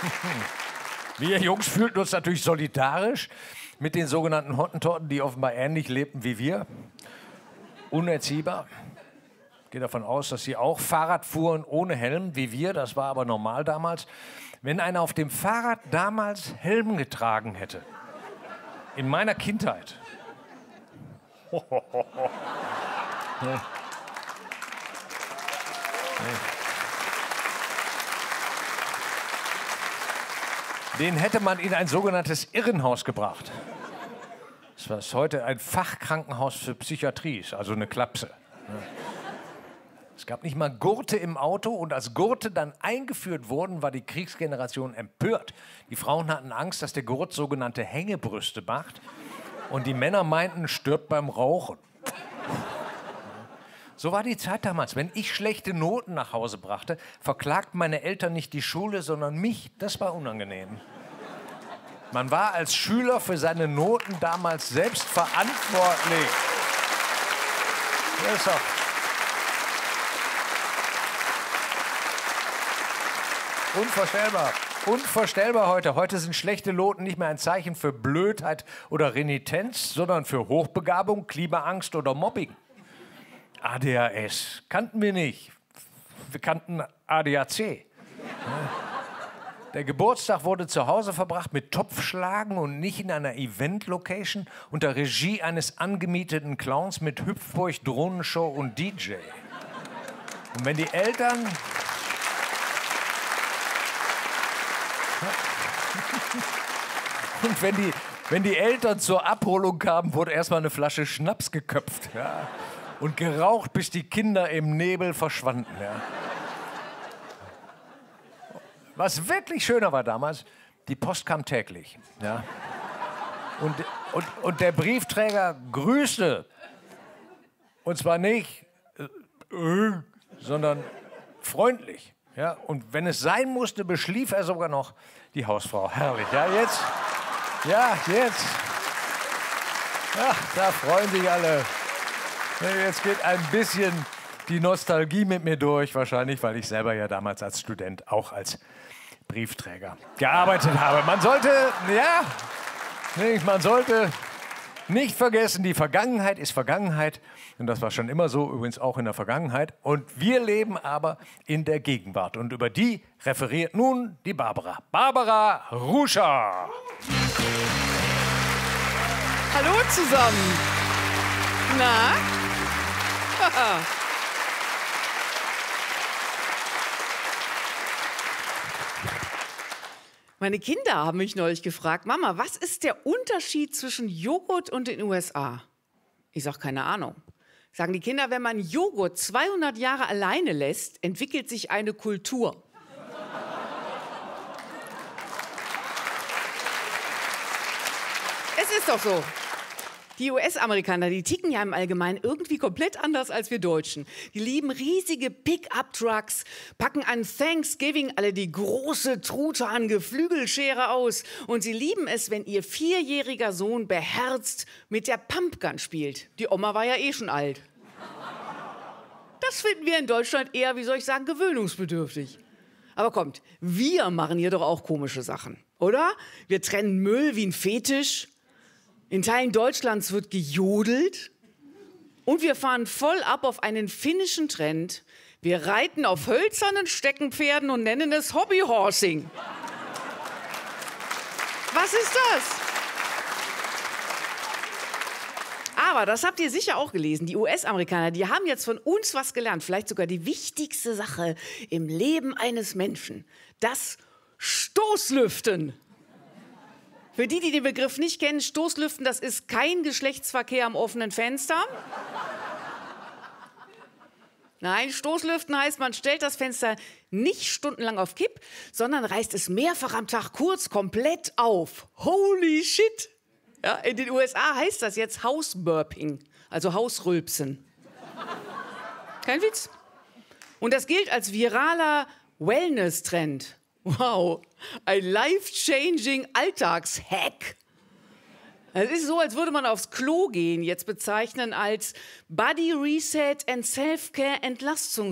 Wir Jungs fühlten uns natürlich solidarisch mit den sogenannten Hottentotten, die offenbar ähnlich lebten wie wir. Unerziehbar. Ich gehe davon aus, dass sie auch Fahrrad fuhren ohne Helm, wie wir. Das war aber normal damals. Wenn einer auf dem Fahrrad damals Helm getragen hätte, in meiner Kindheit, den hätte man in ein sogenanntes Irrenhaus gebracht. Das ist heute ein Fachkrankenhaus für Psychiatrie ist, also eine Klapse. Es gab nicht mal Gurte im Auto und als Gurte dann eingeführt wurden, war die Kriegsgeneration empört. Die Frauen hatten Angst, dass der Gurt sogenannte Hängebrüste macht und die Männer meinten, stirbt beim Rauchen. So war die Zeit damals. Wenn ich schlechte Noten nach Hause brachte, verklagten meine Eltern nicht die Schule, sondern mich. Das war unangenehm. Man war als Schüler für seine Noten damals selbst verantwortlich. Ja, ist doch. Unvorstellbar. Unvorstellbar heute. Heute sind schlechte Noten nicht mehr ein Zeichen für Blödheit oder Renitenz, sondern für Hochbegabung, Klimaangst oder Mobbing. ADHS kannten wir nicht. Wir kannten ADAC. Der Geburtstag wurde zu Hause verbracht mit Topfschlagen und nicht in einer Event-Location unter Regie eines angemieteten Clowns mit Hüpfburg, Drohnenshow und DJ. Und wenn die Eltern... Und wenn die Eltern zur Abholung kamen, wurde erstmal eine Flasche Schnaps geköpft. Ja. Und geraucht, bis die Kinder im Nebel verschwanden. Ja. Was wirklich schöner war damals, die Post kam täglich. Ja. Und der Briefträger grüßte. Und zwar nicht, sondern freundlich. Ja. Und wenn es sein musste, beschlief er sogar noch die Hausfrau. Herrlich. Ja, jetzt. Ja, jetzt. Ja, da freuen sich alle. Jetzt geht ein bisschen die Nostalgie mit mir durch, wahrscheinlich, weil ich selber ja damals als Student auch als Briefträger gearbeitet habe. Man sollte nicht vergessen, die Vergangenheit ist Vergangenheit. Und das war schon immer so, übrigens auch in der Vergangenheit. Und wir leben aber in der Gegenwart. Und über die referiert nun die Barbara. Barbara Ruscher. Hallo zusammen. Na? Meine Kinder haben mich neulich gefragt, Mama, was ist der Unterschied zwischen Joghurt und den USA? Ich sage, keine Ahnung. Sagen die Kinder, wenn man Joghurt 200 Jahre alleine lässt, entwickelt sich eine Kultur. Es ist doch so. Die US-Amerikaner, die ticken ja im Allgemeinen irgendwie komplett anders als wir Deutschen. Die lieben riesige Pick-up-Trucks, packen an Thanksgiving alle die große Truthahn-Geflügelschere aus. Und sie lieben es, wenn ihr 4-jähriger Sohn beherzt mit der Pumpgun spielt. Die Oma war ja eh schon alt. Das finden wir in Deutschland eher, wie soll ich sagen, gewöhnungsbedürftig. Aber kommt, wir machen hier doch auch komische Sachen, oder? Wir trennen Müll wie ein Fetisch. In Teilen Deutschlands wird gejodelt und wir fahren voll ab auf einen finnischen Trend. Wir reiten auf hölzernen Steckenpferden und nennen es Hobbyhorsing. Was ist das? Aber das habt ihr sicher auch gelesen. Die US-Amerikaner, die haben jetzt von uns was gelernt. Vielleicht sogar die wichtigste Sache im Leben eines Menschen. Das Stoßlüften. Für die, die den Begriff nicht kennen, Stoßlüften, das ist kein Geschlechtsverkehr am offenen Fenster. Nein, Stoßlüften heißt, man stellt das Fenster nicht stundenlang auf Kipp, sondern reißt es mehrfach am Tag kurz komplett auf. Holy shit! Ja, in den USA heißt das jetzt Hausburping, also Hausrülpsen. Kein Witz. Und das gilt als viraler Wellness-Trend. Wow, ein life-changing Alltagshack. Es ist so, als würde man aufs Klo gehen, jetzt bezeichnen als Body Reset and Self-Care Entlastungs